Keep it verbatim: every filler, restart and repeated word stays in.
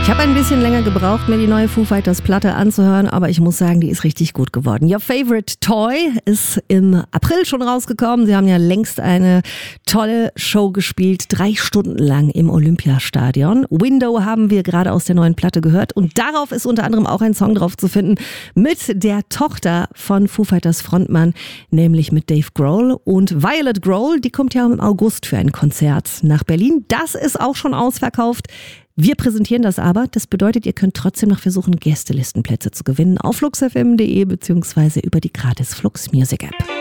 Ich habe ein bisschen länger gebraucht, mir die neue Foo Fighters Platte anzuhören, aber ich muss sagen, die ist richtig gut geworden. Your Favorite Toy ist im April schon rausgekommen. Sie haben ja längst eine tolle Show gespielt, drei Stunden lang im Olympiastadion. Window haben wir gerade aus der neuen Platte gehört und darauf ist unter anderem auch ein Song drauf zu finden mit der Tochter von Foo Fighters Frontmann, nämlich mit Dave Grohl. Und Violet Grohl, die kommt ja im August für ein Konzert nach Berlin. Das ist auch schon ausverkauft. Wir präsentieren das aber. Das bedeutet, ihr könnt trotzdem noch versuchen, Gästelistenplätze zu gewinnen auf flux f m punkt d e beziehungsweise über die gratis Flux Music App.